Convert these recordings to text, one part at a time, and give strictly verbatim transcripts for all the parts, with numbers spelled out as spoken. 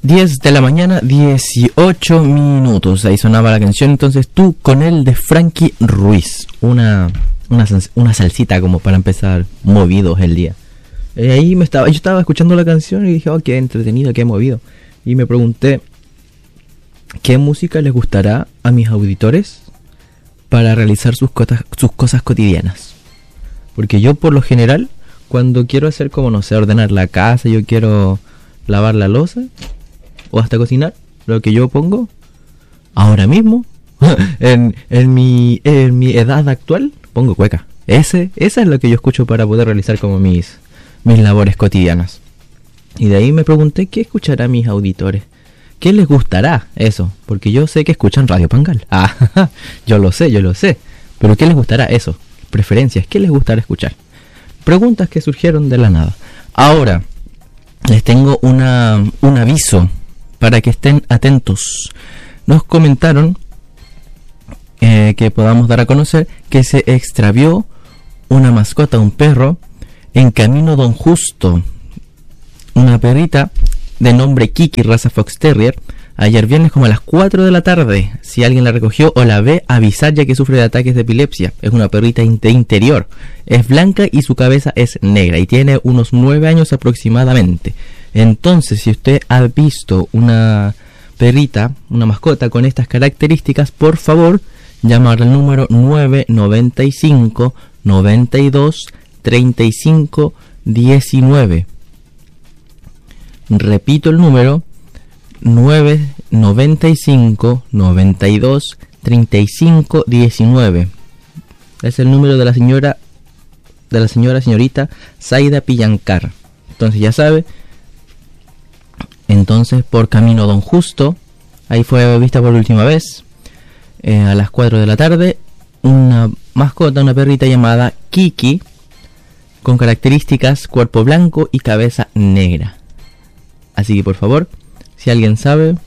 diez de la mañana, dieciocho minutos. Ahí sonaba la canción entonces Tú con él de Frankie Ruiz. Una, una, una salsita como para empezar movidos el día. Eh, ahí me estaba, yo estaba escuchando la canción y dije, oh, qué entretenido, qué movido. Y me pregunté, ¿qué música les gustará a mis auditores para realizar sus cosas, sus cosas cotidianas? Porque yo por lo general, cuando quiero hacer como, no sé, ordenar la casa, yo quiero lavar la loza o hasta cocinar, lo que yo pongo ahora mismo en, en, mi, en mi edad actual, pongo cueca. Ese, esa es lo que yo escucho para poder realizar como mis, mis labores cotidianas. Y de ahí me pregunté, ¿qué escuchará mis auditores? ¿Qué les gustará eso? Porque yo sé que escuchan Radio Pangal. Ah, yo lo sé, yo lo sé. Pero ¿qué les gustará eso? Preferencias, ¿qué les gustará escuchar? Preguntas que surgieron de la nada. Ahora, les tengo una, un aviso para que estén atentos. Nos comentaron eh, que podamos dar a conocer que se extravió una mascota, un perro, en Camino Don Justo. Una perrita de nombre Kiki, raza Fox Terrier, ayer viernes como a las cuatro de la tarde. Si alguien la recogió o la ve, avisar, ya que sufre de ataques de epilepsia. Es una perrita de interior, es blanca y su cabeza es negra y tiene unos nueve años aproximadamente. Entonces, si usted ha visto una perrita, una mascota con estas características, por favor, llamar al número nueve noventa y cinco, noventa y dos, treinta y cinco, diecinueve. Repito el número, nueve noventa y cinco, noventa y dos, treinta y cinco, diecinueve. Es el número de la señora, de la señora señorita Zaida Pillancar. Entonces ya sabe. Entonces por Camino Don Justo, ahí fue vista por última vez, eh, a las cuatro de la tarde, una mascota, una perrita llamada Kiki, con características cuerpo blanco y cabeza negra. Así que por favor, si alguien sabe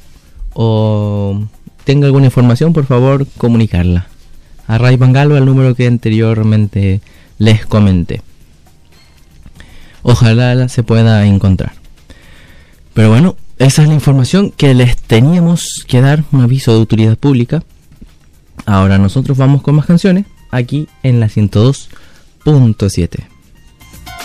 o tenga alguna información, por favor comunicarla a Radio Pangalo al número que anteriormente les comenté. Ojalá se pueda encontrar. Pero bueno, esa es la información que les teníamos que dar, un aviso de utilidad pública. Ahora nosotros vamos con más canciones aquí en la ciento dos punto siete.